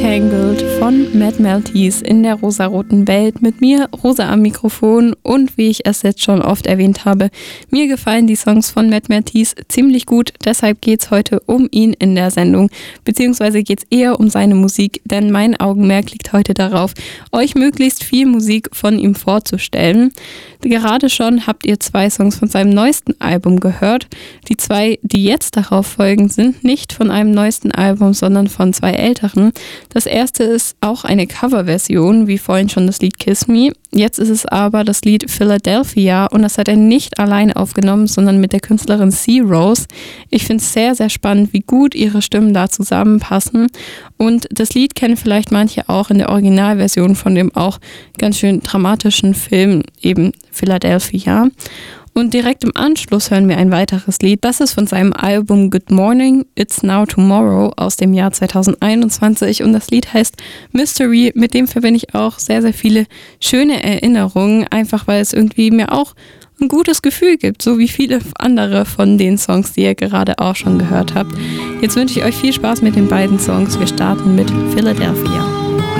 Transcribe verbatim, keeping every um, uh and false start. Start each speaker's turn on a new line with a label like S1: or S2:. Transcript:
S1: Entangled von Mad Maltese in der rosaroten Welt mit mir, Rosa am Mikrofon, und wie ich es jetzt schon oft erwähnt habe, mir gefallen die Songs von Mad Maltese ziemlich gut, deshalb geht es heute um ihn in der Sendung, beziehungsweise geht es eher um seine Musik, denn mein Augenmerk liegt heute darauf, euch möglichst viel Musik von ihm vorzustellen. Gerade schon habt ihr zwei Songs von seinem neuesten Album gehört. Die zwei, die jetzt darauf folgen, sind nicht von einem neuesten Album, sondern von zwei älteren. Das erste ist auch eine Coverversion, wie vorhin schon das Lied Kiss Me. Jetzt ist es aber das Lied Philadelphia und das hat er nicht alleine aufgenommen, sondern mit der Künstlerin C. Rose. Ich finde es sehr, sehr spannend, wie gut ihre Stimmen da zusammenpassen. Und das Lied kennen vielleicht manche auch in der Originalversion von dem auch ganz schön dramatischen Film, eben Philadelphia. Und direkt im Anschluss hören wir ein weiteres Lied. Das ist von seinem Album Good Morning, It's Now Tomorrow aus dem Jahr zweitausendeinundzwanzig und das Lied heißt Mystery. Mit dem verbinde ich auch sehr, sehr viele schöne Erinnerungen, einfach weil es irgendwie mir auch ein gutes Gefühl gibt, so wie viele andere von den Songs, die ihr gerade auch schon gehört habt. Jetzt wünsche ich euch viel Spaß mit den beiden Songs. Wir starten mit Philadelphia.